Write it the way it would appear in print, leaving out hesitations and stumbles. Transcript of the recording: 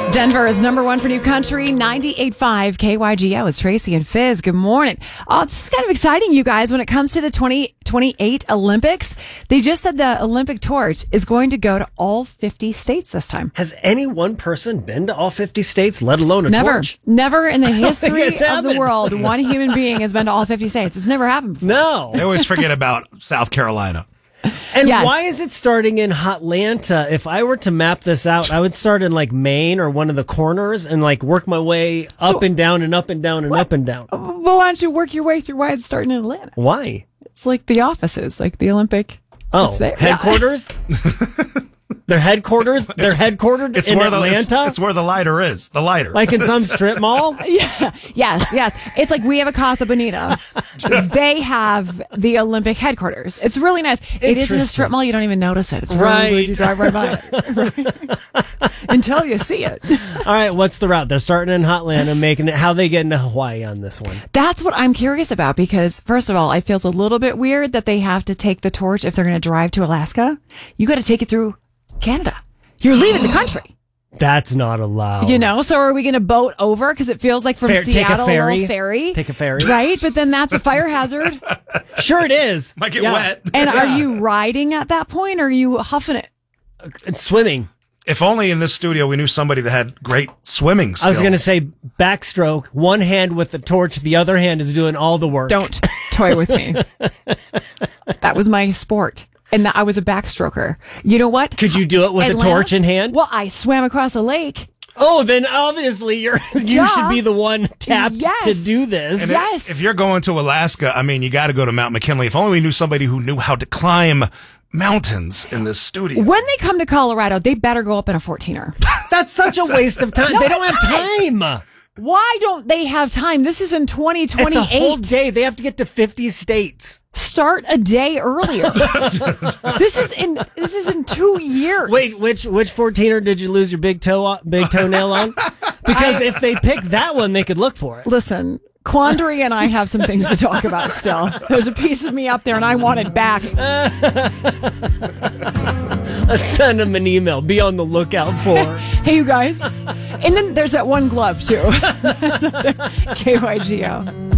Denver is number one for new country, 98.5 KYGO. It's Tracy and Fizz. Good morning. This is kind of exciting, you guys, when it comes to the 2028 Olympics. They just said the Olympic torch is going to go to all 50 states this time. Has any one person been to all 50 states, let alone a torch? Never in the history of happened. the world, one human being has been to all 50 states. It's never happened before. No. They always forget about South Carolina. And Yes. why is it starting in Hotlanta? If I were to map this out, I would start in like Maine or one of the corners and like work my way up and down and up and down and up and down. Well, why don't you work your way through why it's starting in Atlanta? Why? It's like the offices, like the Olympic. Oh, It's there. headquarters? Their headquarters? They're headquartered It's in where Atlanta? it's where the lighter is. The lighter. Like in some strip mall? Yes. It's like we have a Casa Bonita. They have the Olympic headquarters. It's really nice. It is in a strip mall. You don't even notice it. It's Right. really, you drive right by it. Until you see it. All right, what's the route? They're starting in Hotlanta, making it. How they get into Hawaii on this one? That's what I'm curious about because, first of all, it feels a little bit weird that they have to take the torch if they're going to drive to Alaska. You got to take it through Canada. You're leaving the country. That's not allowed. You know, so are we going to boat over? Because it feels like from Take Seattle, a ferry. little ferry. Take a ferry. Right? But then that's a fire hazard. Sure it is. Might get wet. And are you riding at that point or are you huffing it? It's swimming. If only in this studio we knew somebody that had great swimming skills. I was going to say backstroke. One hand with the torch, the other hand is doing all the work. Don't toy with me. That was my sport. And I was a backstroker. You know what? Could you do it with a torch in hand? Well, I swam across a lake. Oh, then obviously you should be the one tapped Yes. to do this. And Yes. if you're going to Alaska, I mean, you got to go to Mount McKinley. If only we knew somebody who knew how to climb mountains in this studio. When they come to Colorado, they better go up in a 14er. That's such a waste of time. No, They don't it's have time. Why don't they have time? This is in 2028. It's a whole day. They have to get to 50 states. Start a day earlier. This is in 2 years. Wait, which 14er did you lose your big toenail on? Because if they pick that one, they could look for it. Listen, Quandary and I have some things to talk about still. There's a piece of me up there and I want it back. Let's send them an email. Be on the lookout for. Hey, you guys. And then there's that one glove, too. KYGO.